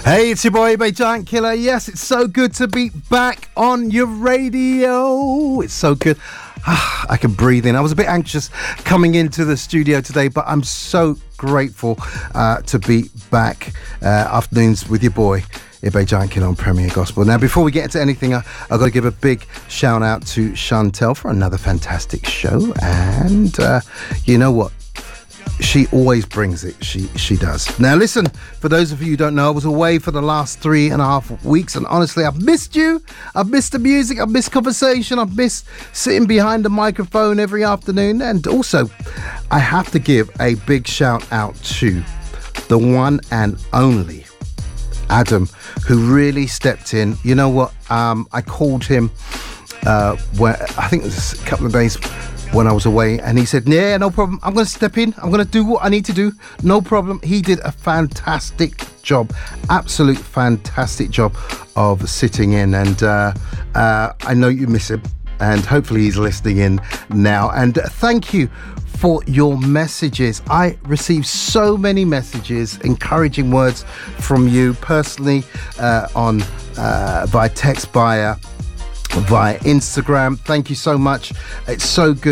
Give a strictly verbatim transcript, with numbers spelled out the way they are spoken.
Hey, it's your boy, Bay Giant Killer. Yes, it's so good to be back on your radio. It's so good. Ah, I can breathe in. I was a bit anxious coming into the studio today, but I'm so grateful uh, to be back. Uh, afternoons with your boy, Ibe Giant Killer on Premier Gospel. Now, before we get into anything, I, I've got to give a big shout out to Chantel for another fantastic show. And uh, you know what? She always brings it. She she does. Now, listen, for those of you who don't know, I was away for the last three and a half weeks, and honestly, I've missed you. I've missed the music. I've missed conversation. I've missed sitting behind the microphone every afternoon. And also, I have to give a big shout out to the one and only Adam, who really stepped in. You know what? Um, I called him uh, where I think it was a couple of days when I was away, and he said, yeah, no problem, I'm going to step in, I'm going to do what I need to do, no problem. He did a fantastic job, absolute fantastic job of sitting in, and uh, uh, I know you miss him, and hopefully he's listening in now. And thank you for your messages. I received so many messages, encouraging words from you personally, uh, on uh, via text, via via Instagram. Thank you so much. It's so good